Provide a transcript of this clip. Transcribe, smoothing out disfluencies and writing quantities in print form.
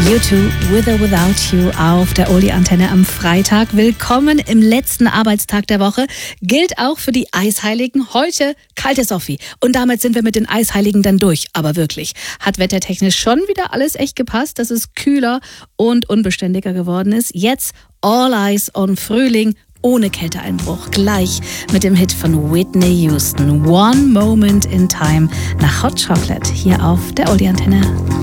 U2, With or Without You auf der Oldie-Antenne am Freitag. Willkommen im letzten Arbeitstag der Woche. Gilt auch für die Eisheiligen. Heute kalte Sophie. Und damit sind wir mit den Eisheiligen dann durch. Aber wirklich, hat wettertechnisch schon wieder alles echt gepasst, dass es kühler und unbeständiger geworden ist. Jetzt All Eyes on Frühling. Ohne Kälteeinbruch, gleich mit dem Hit von Whitney Houston, One Moment in Time, nach Hot Chocolate, hier auf der Oldie-Antenne.